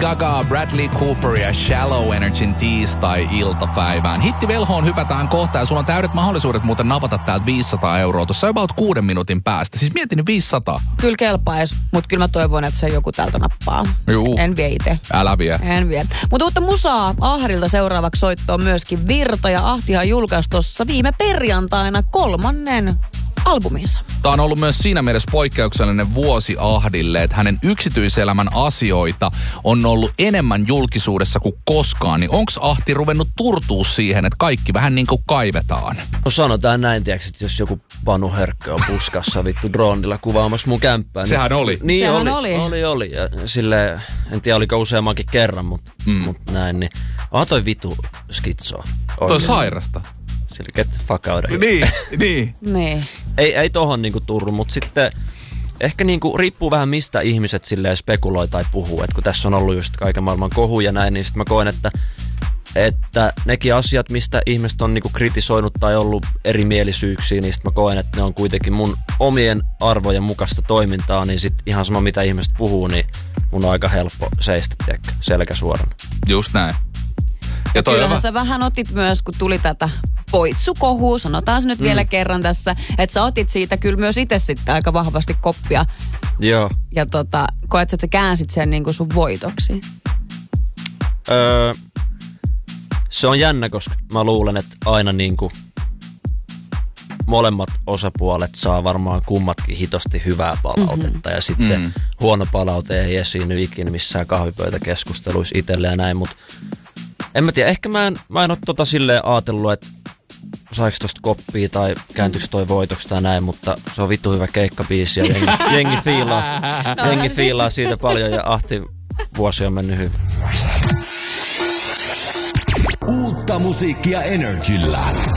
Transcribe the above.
Gaga, Bradley Cooper ja Shallow Energyn tiistai-iltapäivään. Hittivelhoon hypätään kohta ja sulla on täydet mahdollisuudet muuten napata täältä 500 euroa. Tuossa about 6 minuutin päästä. Siis mietin nyt 500. Kyllä kelpaisi, mutta kyllä mä toivon, että se joku täältä nappaa. Juu. En vie itse. Älä vie. En vie. Mutta uutta musaa Ahdilta seuraavaksi soittoon myöskin Virta, ja Ahtihan julkaisi tuossa viime perjantaina 3. albuminsa. Tämä on ollut myös siinä mielessä poikkeuksellinen vuosi Ahdille, että hänen yksityiselämän asioita on ollut enemmän julkisuudessa kuin koskaan. Niin onko Ahti ruvennut turtuu siihen, että kaikki vähän niin kuin kaivetaan? No sanotaan näin, tiiäks, että jos joku Panu Herkkö on puskassa vittu dronilla kuvaamassa mun kämppää. Sehän oli. Niin Sehän oli. Ja silleen, en tiedä oliko useammankin kerran, mutta näin. Niin. On toi vitu skitsoa. Toi sairasta. Sillä get the fuck out of here. Niin. Niin. Ei tohon niinku turru, mutta sitten ehkä niinku riippuu vähän mistä ihmiset silleen spekuloi tai puhuu. Et kun tässä on ollut just kaiken maailman kohu ja näin, niin sit mä koen, että nekin asiat, mistä ihmiset on niinku kritisoinut tai ollut erimielisyyksiä, niin sit mä koen, että ne on kuitenkin mun omien arvojen mukaista toimintaa, niin sit ihan sama mitä ihmiset puhuu, niin mun on aika helppo seistä, tiedäkö, selkä suorana. Just näin. Ja kyllähän sä vähän otit myös, kun tuli tätä poitsukohua, sanotaan se nyt vielä kerran tässä, että sä otit siitä kyllä myös itse sitten aika vahvasti koppia. Joo. Ja koet sä, että sä käänsit sen niin kuin sun voitoksi? Se on jännä, koska mä luulen, että aina niin kuin molemmat osapuolet saa varmaan kummatkin hitosti hyvää palautetta. Ja sitten se huono palaute ei esiinny ikinä missään kahvipöytäkeskusteluissa itselle ja näin, mutta en mä tiedä, ehkä mä en ole silleen ajatellut, että saiko tosta koppia tai kääntyykö toi voitoksi tai näin, mutta se on vittu hyvä keikkabiisi ja jengi fiilaa siitä paljon ja Ahti vuosi on mennyt hyvin. Uutta musiikkia Energyllä.